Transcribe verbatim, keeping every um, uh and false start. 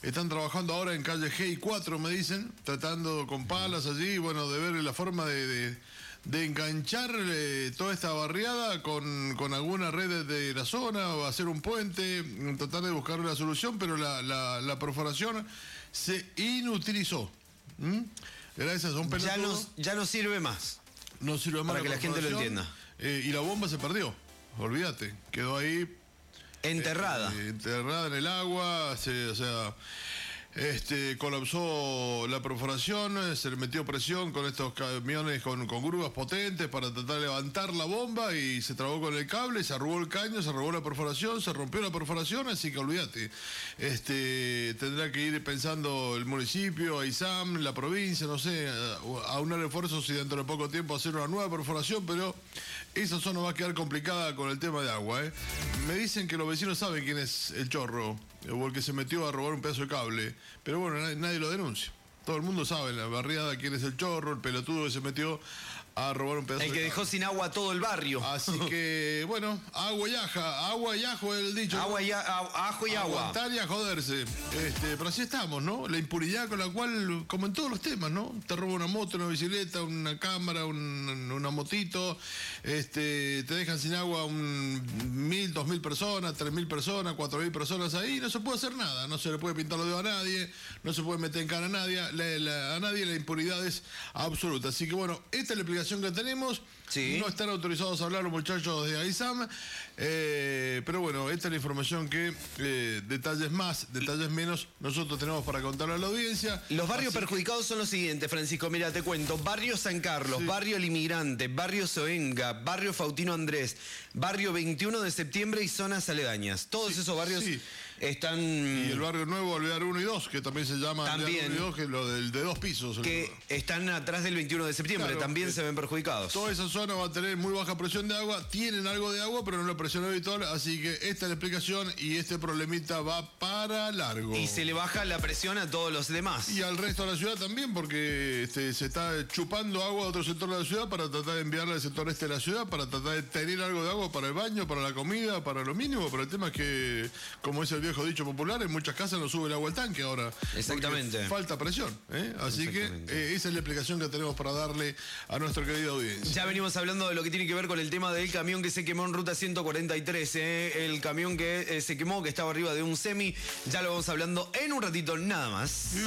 Están trabajando ahora en calle G y cuatro, me dicen, tratando con palas allí, bueno, de ver la forma de, de, de enganchar eh, toda esta barriada con, con alguna red de la zona, o hacer un puente, tratar de buscar una solución, pero la, la, la perforación se inutilizó. ¿Mm? Gracias a un pelotudo. Ya no, ya no sirve más. No sirve más. Para que la gente lo entienda. Eh, y la bomba se perdió, olvídate, quedó ahí enterrada. Eh, enterrada en el agua, se, o sea, este, colapsó la perforación, se le metió presión con estos camiones con, con grúas potentes para tratar de levantar la bomba y se trabó con el cable, se arrugó el caño, se arrugó la perforación, se rompió la perforación, así que olvídate. Este, tendrá que ir pensando el municipio, AISAM, la provincia, no sé, a, a unar esfuerzos y dentro de poco tiempo hacer una nueva perforación, pero esa zona va a quedar complicada con el tema de agua, ¿eh? Me dicen que los vecinos saben quién es el chorro o el que se metió a robar un pedazo de cable, pero bueno, nadie, nadie lo denuncia. Todo el mundo sabe en la barriada quién es el chorro, el pelotudo que se metió a robar un pedazo de El que cable. Dejó sin agua todo el barrio. Así que, bueno, agua y aja, agua y ajo es el dicho. Agua y a, a, ajo y agua. Aguantar y a joderse. Este, pero así estamos, ¿no? La impunidad con la cual, como en todos los temas, ¿no? Te roba una moto, una bicicleta, una cámara, un, una motito, este, te dejan sin agua un mil, dos mil personas, tres mil personas, cuatro mil personas ahí, no se puede hacer nada, no se le puede pintar los dedos a nadie, no se puede meter en cara a nadie, la, la, a nadie la impunidad es absoluta. Así que bueno, esta es la explicación que tenemos. Sí. No están autorizados a hablar los muchachos de AISAM, eh, pero bueno, esta es la información que eh, detalles más, detalles menos, nosotros tenemos para contarle a la audiencia. Los barrios Así perjudicados que... son los siguientes, Francisco, mira, te cuento. Barrio San Carlos, sí. Barrio El Inmigrante, Barrio Soenga, Barrio Faustino Andrés, Barrio veintiuno de septiembre y zonas aledañas. Todos sí, esos barrios sí. están... Y el barrio nuevo, Alvear uno y dos, que también se llama también, Alvear uno y dos, que es lo del de dos pisos. Que están atrás del veintiuno de septiembre, claro, también se ven perjudicados. Toda esa zona va a tener muy baja presión de agua, tienen algo de agua, pero no la presión habitual, así que esta es la explicación y este problemita va para largo. Y se le baja la presión a todos los demás. Y al resto de la ciudad también, porque este, se está chupando agua a otro sector de la ciudad para tratar de enviarla al sector este de la ciudad, para tratar de tener algo de agua para el baño, para la comida, para lo mínimo, pero el tema es que, como es el viejo dicho popular, en muchas casas no sube el agua al tanque ahora. Exactamente. Falta presión, ¿eh? Así que eh, esa es la explicación que tenemos para darle a nuestra querida audiencia. Ya venimos hablando de lo que tiene que ver con el tema del camión que se quemó en ruta ciento cuarenta y tres, ¿eh? El camión que eh, se quemó, que estaba arriba de un semi, ya lo vamos hablando en un ratito nada más. No.